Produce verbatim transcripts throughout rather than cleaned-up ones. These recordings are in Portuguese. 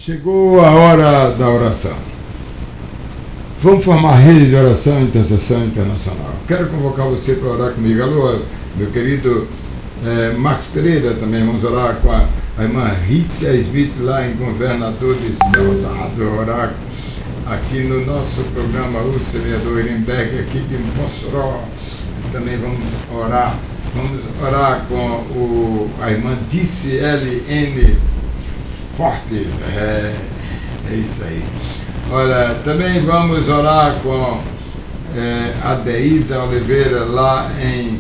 Chegou a hora da oração. Vamos formar rede de oração e intercessão internacional. Quero convocar você para orar comigo. Alô, meu querido é, Marcos Pereira, também vamos orar com a, a irmã Rícia Smith, lá em Governador de Salazado, orar aqui no nosso programa O Semeador Irenberg, aqui de Mossoró. Também vamos orar, vamos orar com o, a irmã Dice L N Forte, é, é isso aí. Olha, também vamos orar com é, a Deísa Oliveira lá em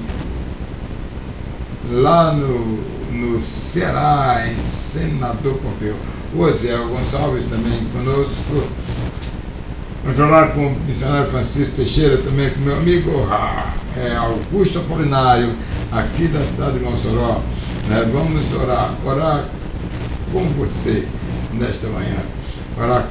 lá no, no Ceará, em Senador Pompeu. O Oziel Gonçalves também conosco. Vamos orar com o missionário Francisco Teixeira, também com meu amigo é, Augusto Apolinário, aqui da cidade de Mossoró. Né? Vamos orar, orar com você nesta manhã. Orar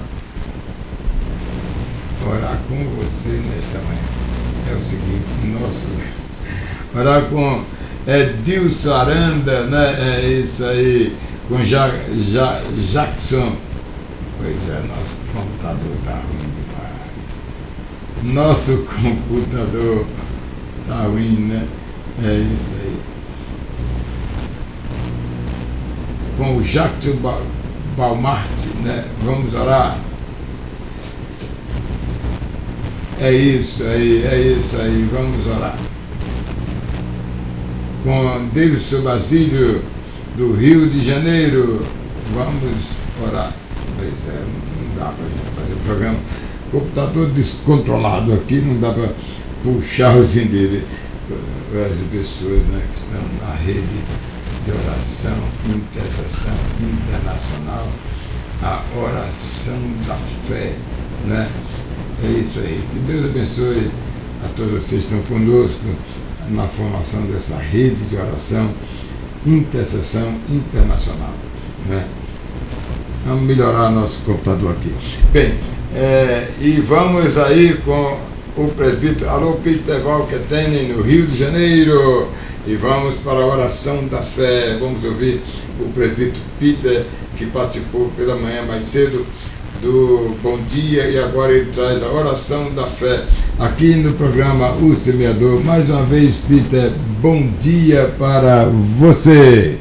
orar com você nesta manhã. É o seguinte, nosso, orar com é, Dilson Aranda, né? É isso aí, com ja, ja, Jackson. Pois é, nosso computador está ruim demais. Nosso computador está ruim, né? É isso aí. Com o Jackson Balmarte, né? Vamos orar. É isso aí, é isso aí, vamos orar. Com Davidson Basílio, do Rio de Janeiro, vamos orar. Pois é, não dá para a gente fazer programa. Computador descontrolado aqui, não dá para puxar os dele. As pessoas, né, que estão na rede de oração, intercessão internacional, a oração da fé, né? É isso aí. Que Deus abençoe a todos vocês que estão conosco na formação dessa rede de oração, intercessão internacional, né? Vamos melhorar nosso computador aqui. Bem, é, e vamos aí com o presbítero, alô, Peter Valquetene, no Rio de Janeiro, e vamos para a oração da fé. Vamos ouvir o presbítero Peter, que participou pela manhã mais cedo do Bom Dia, e agora ele traz a oração da fé aqui no programa O Semeador. Mais uma vez, Peter, bom dia para você.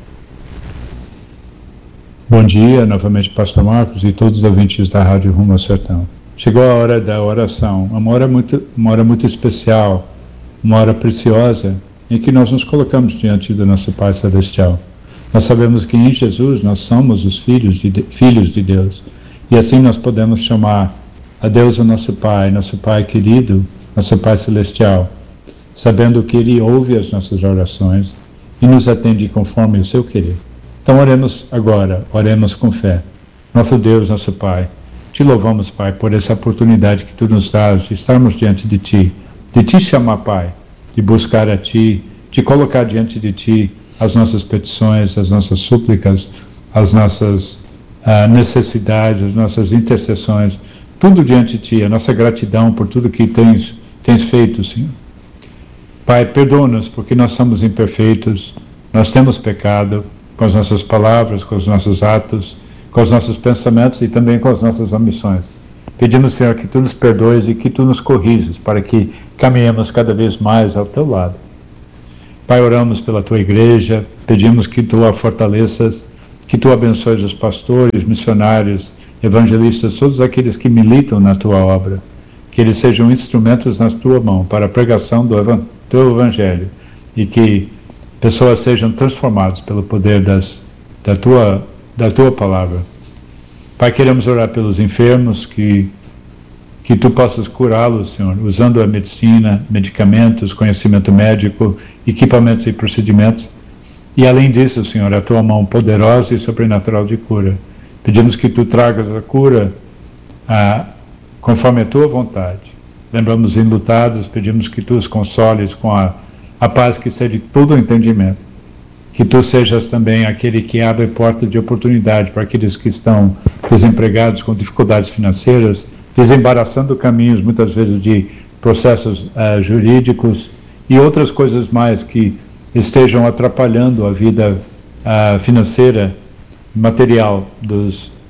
Bom dia, novamente, Pastor Marcos e todos os ouvintes da Rádio Rumo ao Sertão. Chegou a hora da oração, uma hora muito, uma hora muito especial, uma hora preciosa, em que nós nos colocamos diante do nosso Pai Celestial. Nós sabemos que em Jesus nós somos os filhos de, filhos de Deus, e assim nós podemos chamar a Deus o nosso Pai, nosso Pai querido, nosso Pai Celestial, sabendo que Ele ouve as nossas orações e nos atende conforme o seu querer. Então oremos agora, oremos com fé. Nosso Deus, nosso Pai, te louvamos, Pai, por essa oportunidade que Tu nos dás de estarmos diante de Ti, de Te chamar, Pai, de buscar a Ti, de colocar diante de Ti as nossas petições, as nossas súplicas, as nossas uh, necessidades, as nossas intercessões, tudo diante de Ti, a nossa gratidão por tudo que tens, tens feito, Senhor. Pai, perdoa-nos, porque nós somos imperfeitos, nós temos pecado com as nossas palavras, com os nossos atos, com os nossos pensamentos e também com as nossas omissões. Pedimos, Senhor, que Tu nos perdoes e que Tu nos corriges, para que caminhemos cada vez mais ao Teu lado. Pai, oramos pela Tua igreja, pedimos que Tu a fortaleças, que Tu abençoes os pastores, missionários, evangelistas, todos aqueles que militam na Tua obra, que eles sejam instrumentos na Tua mão para a pregação do Teu Evangelho, e que pessoas sejam transformadas pelo poder das, da, tua, da Tua palavra. Pai, queremos orar pelos enfermos, que, que Tu possas curá-los, Senhor, usando a medicina, medicamentos, conhecimento médico, equipamentos e procedimentos. E além disso, Senhor, a Tua mão poderosa e sobrenatural de cura. Pedimos que Tu tragas a cura a, conforme a Tua vontade. Lembramos os enlutados, pedimos que Tu os consoles com a a paz que excede todo o entendimento, que Tu sejas também aquele que abre portas de oportunidade para aqueles que estão desempregados, com dificuldades financeiras, desembaraçando caminhos, muitas vezes, de processos uh, jurídicos e outras coisas mais que estejam atrapalhando a vida uh, financeira, material dos,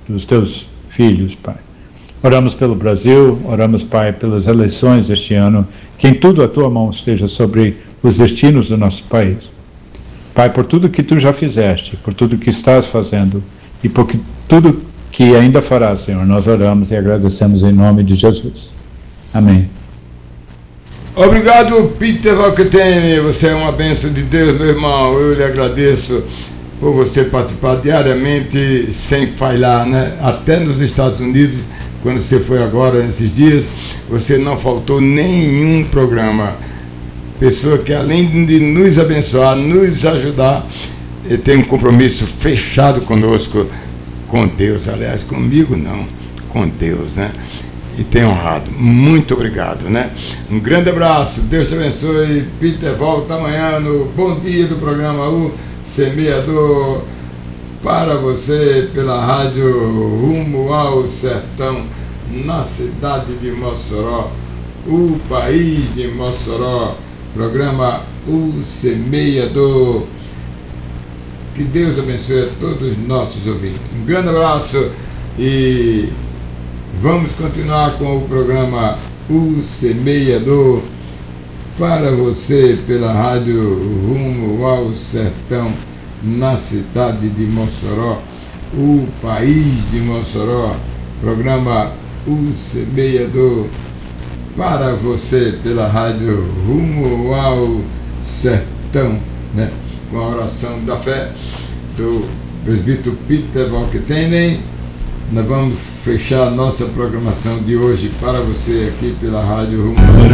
dos teus filhos, Pai. Oramos pelo Brasil, oramos, Pai, pelas eleições deste ano, que em tudo a tua mão esteja sobre os destinos do nosso país. Pai, por tudo que tu já fizeste, por tudo que estás fazendo e por que, tudo que ainda farás, Senhor, nós oramos e agradecemos em nome de Jesus. Amém. Obrigado, Peter Valquetene, você é uma bênção de Deus, meu irmão. Eu lhe agradeço por você participar diariamente sem falhar, né? Até nos Estados Unidos, quando você foi agora, nesses dias, você não faltou nenhum programa. Pessoa que, além de nos abençoar, nos ajudar, tem um compromisso fechado conosco, com Deus. Aliás, comigo não, com Deus, né? E tem honrado. Muito obrigado, né? Um grande abraço, Deus te abençoe. Peter volta amanhã no Bom Dia do programa O Semeador, para você pela rádio Rumo ao Sertão, na cidade de Mossoró, o país de Mossoró, programa O Semeador. Que Deus abençoe a todos os nossos ouvintes. Um grande abraço e vamos continuar com o programa O Semeador, para você pela rádio Rumo ao Sertão, na cidade de Mossoró, o país de Mossoró, programa O Semeador, para você pela rádio Rumo ao Sertão, né? Com a oração da fé do presbítero Peter Valquetene. Nós vamos fechar a nossa programação de hoje para você aqui pela rádio Rumo ao Sertão.